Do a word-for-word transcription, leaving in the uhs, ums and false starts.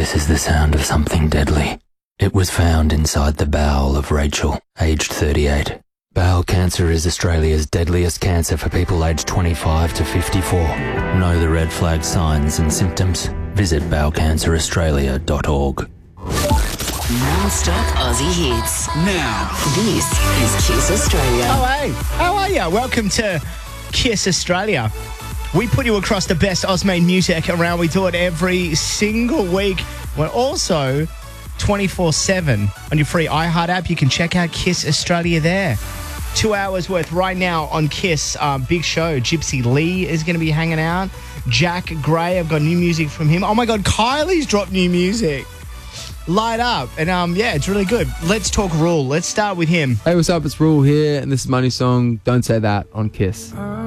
This is the sound of something deadly. It was found inside the bowel of Rachel, aged thirty-eight. Bowel cancer is Australia's deadliest cancer for people aged twenty-five to fifty-four. Know the red flag signs and symptoms? Visit bowel cancer australia dot org. Non-stop Aussie hits. Now, this is Kiss Australia. Oh, hey. How are you? Welcome to Kiss Australia. We put you across the best Oz-made music around. We do it every single week. We're also twenty-four seven on your free iHeart app. You can check out Kiss Australia there. Two hours worth right now on Kiss. Um, big show. Gypsy Lee is going to be hanging out. Jack Gray, I've got new music from him. Oh, my God, Kylie's dropped new music. Light up. And, um, yeah, it's really good. Let's talk Rule. Let's start with him. Hey, what's up? It's Rule here, and this is my new song, Don't Say That, on Kiss.